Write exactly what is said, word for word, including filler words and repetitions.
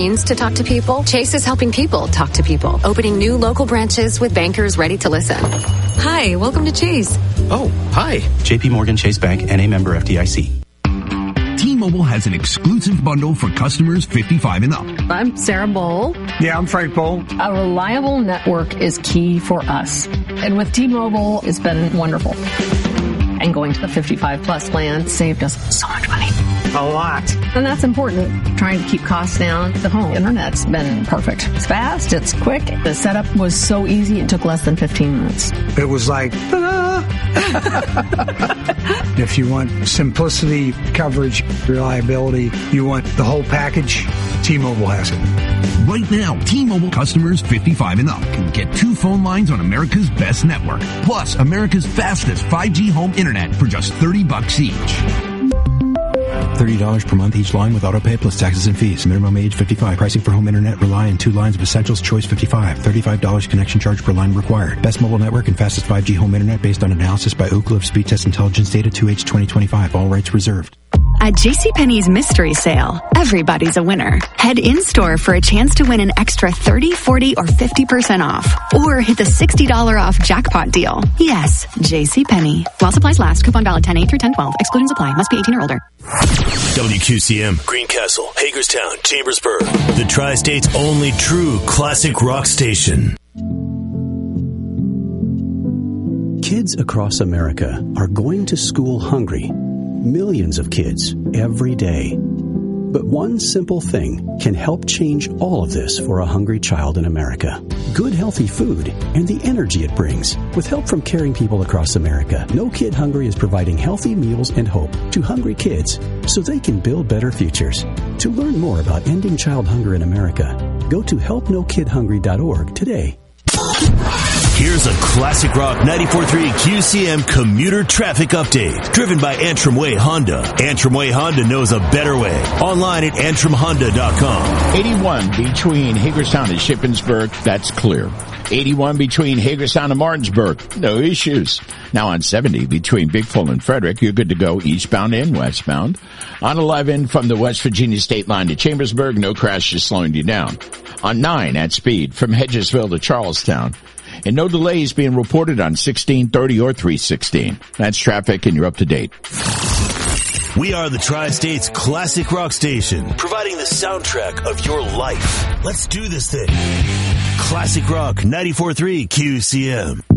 means to talk to people, Chase is helping people talk to people, opening new local branches with bankers ready to listen. Hi, welcome to Chase. Oh, hi. J P Morgan Chase Bank, N A member F D I C. T-Mobile has an exclusive bundle for customers fifty-five and up. I'm Sarah Bowl. Yeah, I'm Frank Bowl. A reliable network is key for us. And with T-Mobile, it's been wonderful. And going to the fifty-five plus plan saved us so much money. A lot. And that's important. Trying to keep costs down. The home internet's been perfect. It's fast. It's quick. The setup was so easy. It took less than fifteen minutes. It was like, ta-da! If you want simplicity, coverage, reliability, you want the whole package, T-Mobile has it. Right now, T-Mobile customers fifty-five and up can get two phone lines on America's best network, plus America's fastest five G home internet for just thirty bucks each. thirty dollars per month each line with autopay plus taxes and fees. Minimum age fifty-five. Pricing for home internet rely on two lines of Essentials Choice fifty-five. thirty-five dollars connection charge per line required. Best mobile network and fastest five G home internet based on analysis by Ookla of Speed Test Intelligence Data two H twenty twenty-five. All rights reserved. At JCPenney's Mystery Sale, everybody's a winner. Head in-store for a chance to win an extra thirty, forty, or fifty percent off. Or hit the sixty dollars off jackpot deal. Yes, JCPenney. While supplies last, coupon valid ten eight through ten twelve. Exclusions apply. Must be eighteen or older. W Q C M, Greencastle, Hagerstown, Chambersburg. The Tri-State's only true classic rock station. Kids across America are going to school hungry. Millions of kids every day. But one simple thing can help change all of this for a hungry child in America. Good, healthy food and the energy it brings. With help from caring people across America, No Kid Hungry is providing healthy meals and hope to hungry kids so they can build better futures. To learn more about ending child hunger in America, go to help no kid hungry dot org today. Here's a classic rock ninety-four point three Q C M commuter traffic update, driven by Antrim Way Honda. Antrim Way Honda knows a better way. Online at antrim honda dot com. eighty-one between Hagerstown and Shippensburg, that's clear. eighty-one between Hagerstown and Martinsburg, no issues. Now on seventy between Big Full and Frederick, you're good to go eastbound and westbound. On eleven from the West Virginia state line to Chambersburg, no crashes slowing you down. On nine at speed from Hedgesville to Charlestown. And no delays being reported on sixteen thirty or three sixteen. That's traffic and you're up to date. We are the Tri-State's classic rock station, providing the soundtrack of your life. Let's do this thing. Classic Rock ninety-four point three Q C M.